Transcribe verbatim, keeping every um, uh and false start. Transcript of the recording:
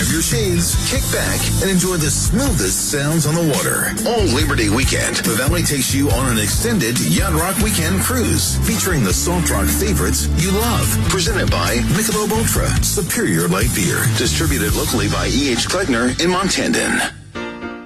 your shades, kick back, and enjoy the smoothest sounds on the water. All Labor Day weekend, the Valley takes you on an extended Yacht Rock weekend cruise featuring the soft rock favorites you love. Presented by Michelob Ultra, superior light beer. Distributed locally by E H. Klegner in Montandon.